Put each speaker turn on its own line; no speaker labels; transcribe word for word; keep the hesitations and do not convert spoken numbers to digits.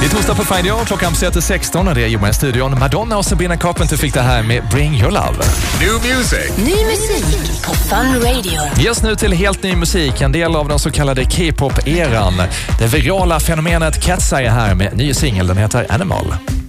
torsdag på Friday, klockan till sexton och det är Johan i studion. Madonna och Sabrina Carpenter fick det här med Bring Your Love.
New music.
Ny musik på Fun Radio.
Just nu till helt ny musik, en del av den så kallade K-pop-eran. Det virala fenomenet Cat's Eye är här med ny singel, den heter Animal.